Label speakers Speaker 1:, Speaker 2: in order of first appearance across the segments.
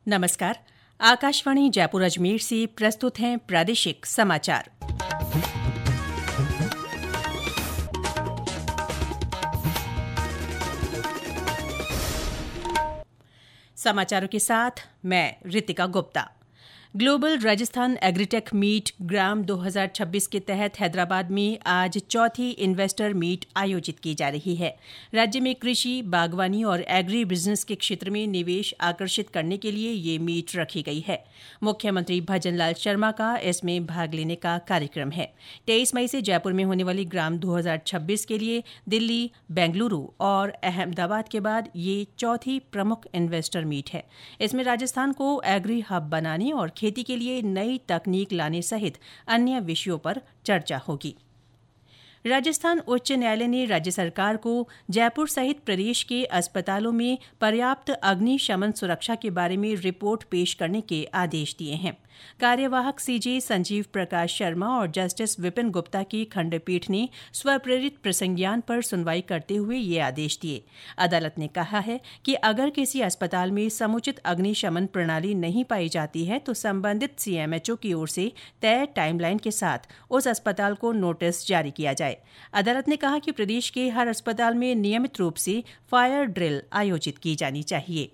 Speaker 1: नमस्कार। आकाशवाणी जयपुर अजमेर से प्रस्तुत हैं प्रादेशिक समाचार। समाचारों के साथ मैं Ritika Gupta. Global Rajasthan agritech meet ग्राम 2026 के तहत हैदराबाद में आज चौथी इन्वेस्टर मीट आयोजित की जा रही है। राज्य में कृषि, बागवानी और एग्री बिजनेस के क्षेत्र में निवेश आकर्षित करने के लिए ये मीट रखी गई है। मुख्यमंत्री भजनलाल शर्मा का इसमें भाग लेने का कार्यक्रम है। 23 मई से जयपुर में होने वाली ग्राम 2026 के लिए दिल्ली, बेंगलुरु और अहमदाबाद के बाद ये चौथी प्रमुख इन्वेस्टर मीट है। इसमें राजस्थान को एग्री हब बनाने और खेती के लिए नई तकनीक लाने सहित अन्य विषयों पर चर्चा होगी। राजस्थान उच्च न्यायालय ने राज्य सरकार को जयपुर सहित प्रदेश के अस्पतालों में पर्याप्त अग्निशमन सुरक्षा के बारे में रिपोर्ट पेश करने के आदेश दिए हैं। कार्यवाहक सीजे संजीव प्रकाश शर्मा और जस्टिस विपिन गुप्ता की खंडपीठ ने स्वप्रेरित प्रसंज्ञान पर सुनवाई करते हुए ये आदेश दिए। अदालत ने कहा है कि अगर किसी अस्पताल में समुचित अग्निशमन प्रणाली नहीं पाई जाती है तो संबंधित सीएमएचओ की ओर से तय टाइमलाइन के साथ उस अस्पताल को नोटिस जारी किया जाए। अदालत ने कहा कि प्रदेश के हर अस्पताल में नियमित रूप से फायर ड्रिल आयोजित की जानी चाहिए।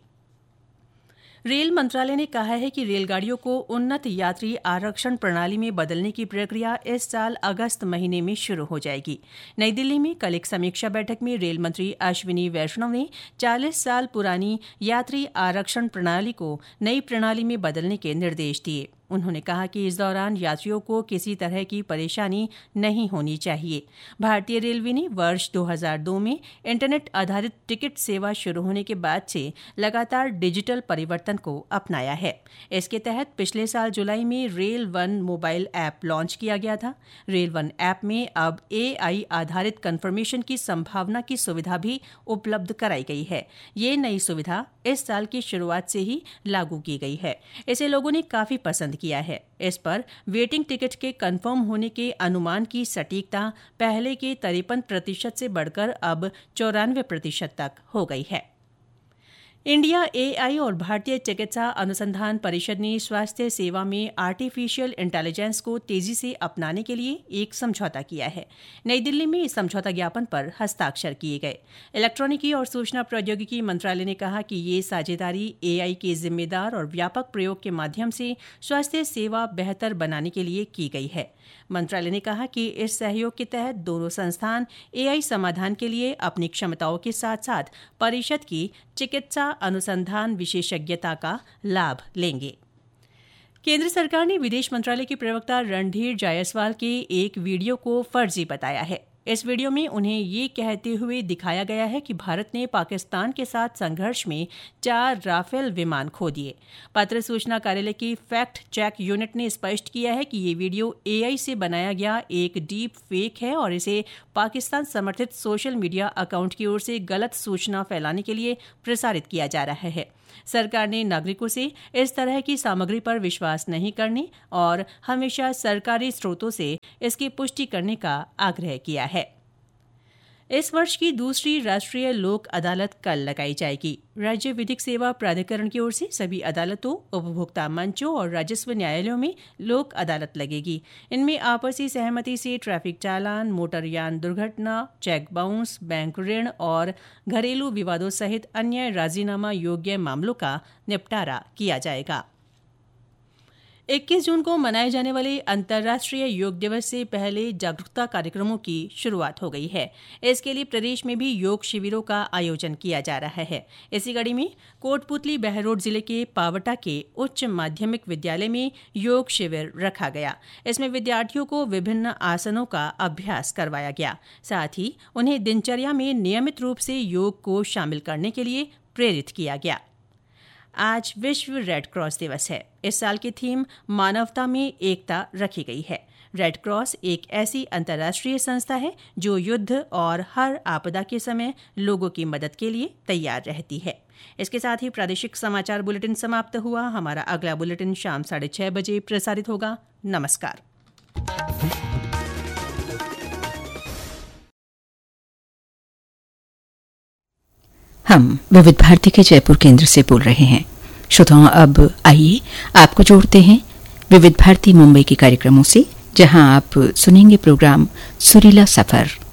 Speaker 1: रेल मंत्रालय ने कहा है कि रेलगाड़ियों को उन्नत यात्री आरक्षण प्रणाली में बदलने की प्रक्रिया इस साल अगस्त महीने में शुरू हो जाएगी। नई दिल्ली में कल एक समीक्षा बैठक में रेल मंत्री अश्विनी वैष्णव ने 40 साल पुरानी यात्री आरक्षण प्रणाली को नई प्रणाली में बदलने के निर्देश दिए। उन्होंने कहा कि इस दौरान यात्रियों को किसी तरह की परेशानी नहीं होनी चाहिए। भारतीय रेलवे ने वर्ष 2002 में इंटरनेट आधारित टिकट सेवा शुरू होने के बाद से लगातार डिजिटल परिवर्तन को अपनाया है। इसके तहत पिछले साल जुलाई में rail one mobile app launch किया गया था। रेल वन ऐप में अब AI आधारित कन्फर्मेशन की संभावना की सुविधा भी उपलब्ध कराई गई है। ये नई सुविधा इस साल की शुरुआत से ही लागू की गई है। इसे लोगों ने काफी पसंद किया है। इस पर वेटिंग टिकट के कंफर्म होने के अनुमान की सटीकता पहले के 53% से बढ़कर अब 94% तक हो गई है। इंडिया AI और भारतीय चिकित्सा अनुसंधान परिषद ने स्वास्थ्य सेवा में आर्टिफिशियल इंटेलिजेंस को तेजी से अपनाने के लिए एक समझौता किया है। नई दिल्ली में इस समझौता ज्ञापन पर हस्ताक्षर किए गए। इलेक्ट्रॉनिकी और सूचना प्रौद्योगिकी मंत्रालय ने कहा कि ये साझेदारी AI के जिम्मेदार और व्यापक प्रयोग के माध्यम से स्वास्थ्य सेवा बेहतर बनाने के लिए की गई है। मंत्रालय ने कहा कि इस सहयोग के तहत दोनों संस्थान AI समाधान के लिए अपनी क्षमताओं के साथ साथ परिषद की चिकित्सा अनुसंधान विशेषज्ञता का लाभ लेंगे। केंद्र सरकार ने विदेश मंत्रालय के प्रवक्ता रणधीर जायसवाल के एक वीडियो को फर्जी बताया है। इस वीडियो में उन्हें ये कहते हुए दिखाया गया है कि भारत ने पाकिस्तान के साथ संघर्ष में 4 राफेल विमान खो दिए। पत्र सूचना कार्यालय की फैक्ट चेक यूनिट ने स्पष्ट किया है कि ये वीडियो AI से बनाया गया एक डीप फेक है और इसे पाकिस्तान समर्थित सोशल मीडिया अकाउंट की ओर से गलत सूचना फैलाने के लिए प्रसारित किया जा रहा है। सरकार ने नागरिकों से इस तरह की सामग्री पर विश्वास नहीं करने और हमेशा सरकारी स्रोतों से इसकी पुष्टि करने का आग्रह किया है। इस वर्ष की दूसरी राष्ट्रीय लोक अदालत कल लगाई जाएगी। राज्य विधिक सेवा प्राधिकरण की ओर से सभी अदालतों, उपभोक्ता मंचों और राजस्व न्यायालयों में लोक अदालत लगेगी। इनमें आपसी सहमति से ट्रैफिक चालान, मोटरयान दुर्घटना, चेक बाउंस, बैंक ऋण और घरेलू विवादों सहित अन्य राजीनामा योग्य मामलों का निपटारा किया जाएगा। 21 जून को मनाए जाने वाले अंतर्राष्ट्रीय योग दिवस से पहले जागरूकता कार्यक्रमों की शुरुआत हो गई है। इसके लिए प्रदेश में भी योग शिविरों का आयोजन किया जा रहा है। इसी कड़ी में कोटपुतली बहरोड जिले के पावटा के उच्च माध्यमिक विद्यालय में योग शिविर रखा गया। इसमें विद्यार्थियों को विभिन्न आसनों का अभ्यास करवाया गया। साथ ही उन्हें दिनचर्या में नियमित रूप से योग को शामिल करने के लिए प्रेरित किया गया। आज विश्व रेड क्रॉस दिवस है। इस साल की थीम मानवता में एकता रखी गई है। रेड क्रॉस एक ऐसी अंतर्राष्ट्रीय संस्था है जो युद्ध और हर आपदा के समय लोगों की मदद के लिए तैयार रहती है। इसके साथ ही प्रादेशिक समाचार बुलेटिन समाप्त हुआ। हमारा अगला बुलेटिन शाम 6:30 बजे प्रसारित होगा। नमस्कार।
Speaker 2: हम विविध भारती के जयपुर केंद्र से बोल रहे हैं। श्रोताओं, अब आइए आपको जोड़ते हैं विविध भारती मुंबई के कार्यक्रमों से, जहां आप सुनेंगे प्रोग्राम सुरीला सफर।